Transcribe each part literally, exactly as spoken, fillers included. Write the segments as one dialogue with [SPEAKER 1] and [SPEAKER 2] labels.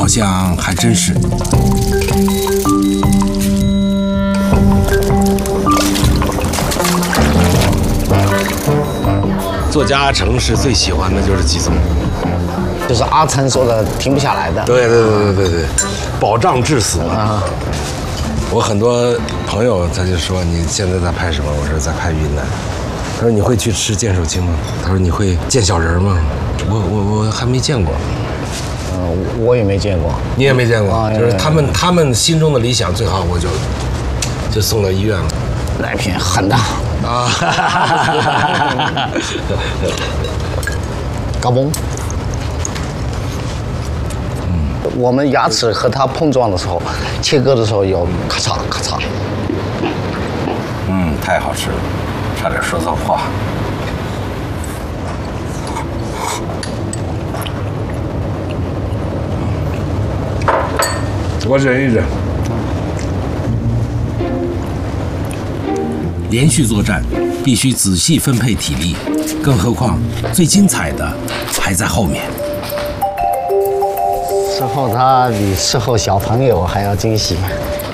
[SPEAKER 1] 好像还真是。做家常是最喜欢的就是鸡枞，
[SPEAKER 2] 就是阿琛说的停不下来的。
[SPEAKER 1] 对对对对对对，保障致死啊！我很多朋友他就说你现在在拍什么？我说在拍云南。他说你会去吃见手青吗？他说你会见小人吗？我我我还没见过。
[SPEAKER 2] 嗯，我也没见过。
[SPEAKER 1] 你也没见过？
[SPEAKER 2] 啊、
[SPEAKER 1] 就是他们他们心中的理想最好我就就送到医院了。
[SPEAKER 2] 那片很大
[SPEAKER 1] 啊！
[SPEAKER 2] 高崩。我们牙齿和它碰撞的时候，切割的时候有咔嚓咔嚓。
[SPEAKER 1] 嗯，太好吃了，差点说错话。我忍一忍。连续作战，必须仔细分配体力，更何况最精彩的还在后面。
[SPEAKER 2] 伺候他比伺候小朋友还要惊喜。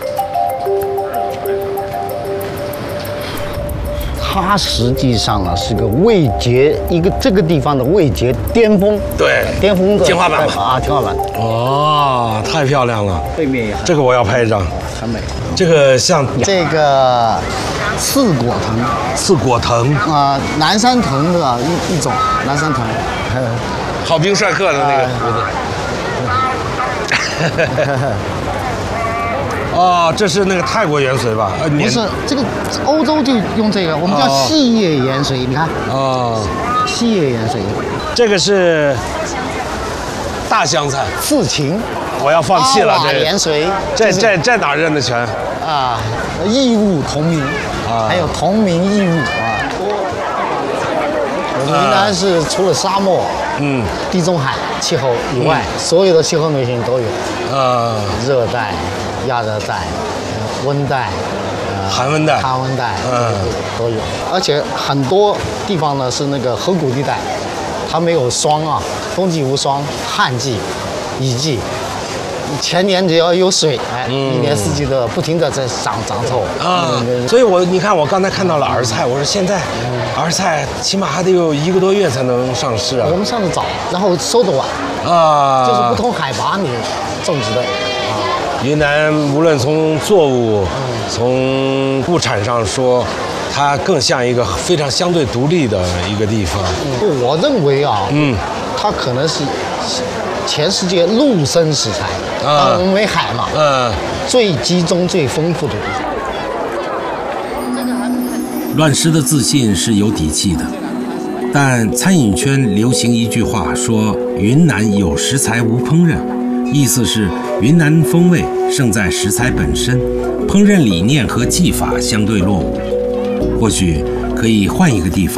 [SPEAKER 2] 它实际上呢是个味觉，一个这个地方的味觉巅峰，
[SPEAKER 1] 对，
[SPEAKER 2] 巅峰的
[SPEAKER 1] 天花板
[SPEAKER 2] 啊，天花板。
[SPEAKER 1] 哦，太漂亮了，
[SPEAKER 2] 背面也很
[SPEAKER 1] 这个我要拍一张，
[SPEAKER 2] 很美。
[SPEAKER 1] 这个像
[SPEAKER 2] 这个刺果藤，
[SPEAKER 1] 刺果藤
[SPEAKER 2] 啊、呃，南山藤的一一种南山藤，还有
[SPEAKER 1] 好兵帅克的那个胡子。哦，这是那个泰国盐水吧？呃，
[SPEAKER 2] 不是，这个欧洲就用这个，我们叫细叶盐水。你看，
[SPEAKER 1] 哦，
[SPEAKER 2] 细叶盐水，
[SPEAKER 1] 这个是大香菜，
[SPEAKER 2] 刺芹。
[SPEAKER 1] 我要放弃了，这
[SPEAKER 2] 盐水，
[SPEAKER 1] 这这这哪认得全
[SPEAKER 2] 啊？异物同名，还有同名异物啊。我们云南是除了沙漠，嗯，地中海气候以外，所有的气候类型都有，啊，热带、亚热带、温带、
[SPEAKER 1] 寒温带、
[SPEAKER 2] 寒温带，嗯，都有。而且很多地方呢是那个河谷地带，它没有霜啊，冬季无霜，旱季、雨季。前年只要有水，哎，嗯、一年四季的不停的在长长臭
[SPEAKER 1] 啊、嗯。所以我你看，我刚才看到了儿菜，我说现在儿菜起码还得有一个多月才能上市啊。
[SPEAKER 2] 我们上的早，然后收的晚啊，就是不同海拔你种植的啊。
[SPEAKER 1] 云南无论从作物、嗯、从物产上说，它更像一个非常相对独立的一个地方。
[SPEAKER 2] 嗯、我认为啊，嗯，它可能是全世界陆生食材。啊，我们没海嘛，嗯，最集中、最丰富的地方。
[SPEAKER 1] 乱世的自信是有底气的，但餐饮圈流行一句话说：“云南有食材无烹饪”，意思是云南风味胜在食材本身，烹饪理念和技法相对落伍。或许可以换一个地方。